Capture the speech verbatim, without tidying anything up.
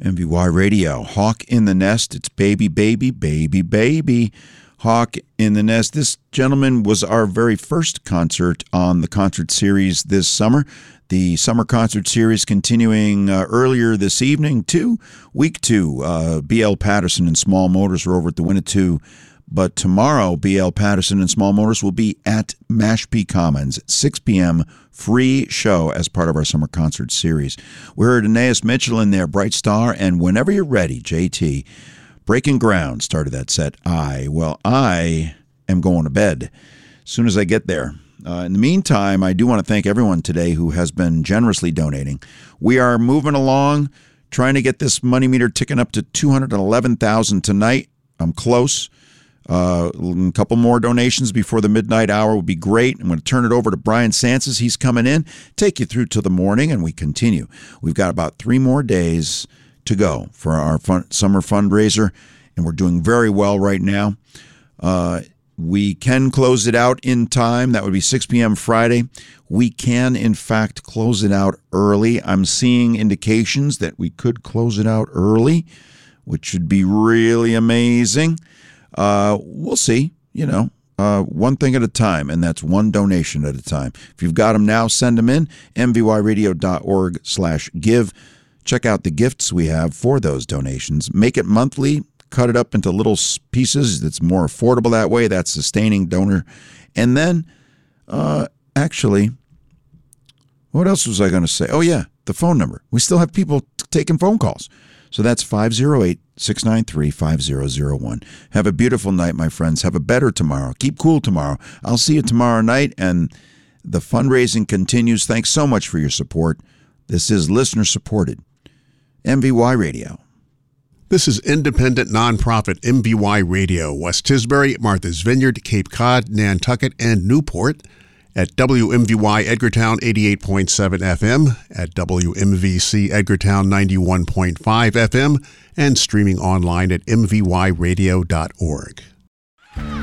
M V Y Radio, Hawk in the Nest. It's baby, baby, baby, baby. Hawk in the Nest. This gentleman was our very first concert on the concert series this summer. The summer concert series continuing uh, earlier this evening, too. Week two, uh, B L Patterson and Small Motors are over at the Winnetou. But tomorrow, B L Patterson and Small Motors will be at Mashpee Commons at six p.m. Free show as part of our summer concert series. We heard Anais Mitchell in there, Bright Star, and Whenever You're Ready, J T. Breaking Ground started that set. I, well, I am going to bed as soon as I get there. Uh, in the meantime, I do want to thank everyone today who has been generously donating. We are moving along, trying to get this money meter ticking up to two hundred eleven thousand tonight. I'm close. Uh, a couple more donations before the midnight hour would be great. I'm going to turn it over to Brian Sanses. He's coming in, take you through to the morning, and we continue. We've got about three more days to go for our fun, summer fundraiser, and we're doing very well right now. Uh, we can close it out in time. That would be six p.m. Friday. We can, in fact, close it out early. I'm seeing indications that we could close it out early, which would be really amazing. Uh, we'll see, you know, uh, one thing at a time, and that's one donation at a time. If you've got them now, send them in, m v y radio dot org slash give. Check out the gifts we have for those donations. Make it monthly, cut it up into little pieces. That's more affordable that way. That's sustaining donor. And then, uh, actually, what else was I going to say? Oh, yeah, the phone number. We still have people t- taking phone calls. So that's five oh eight, six nine three, five oh oh one. Have a beautiful night, my friends. Have a better tomorrow. Keep cool tomorrow. I'll see you tomorrow night, and the fundraising continues. Thanks so much for your support. This is listener-supported M V Y Radio. This is independent nonprofit M V Y Radio, West Tisbury, Martha's Vineyard, Cape Cod, Nantucket, and Newport. At W M V Y Edgartown eighty-eight point seven F M, at W M V C Edgartown ninety-one point five F M, and streaming online at m v y radio dot org.